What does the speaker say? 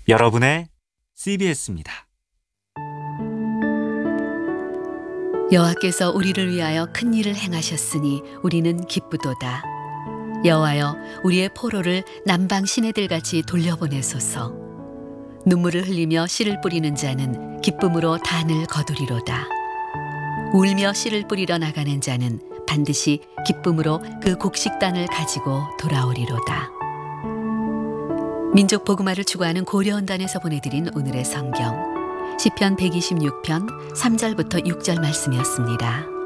여러분의 CBS입니다. 여호와께서 우리를 위하여 큰 일을 행하셨으니 우리는 기쁘도다. 여호와여, 우리의 포로를 남방 시내들같이 돌려보내소서. 눈물을 흘리며 씨를 뿌리는 자는 기쁨으로 단을 거두리로다. 울며 씨를 뿌리러 나가는 자는 반드시 기쁨으로 그 곡식단을 가지고 돌아오리로다. 민족 복음화를 추구하는 고려언단에서 보내드린 오늘의 성경 시편 126편 3절부터 6절 말씀이었습니다.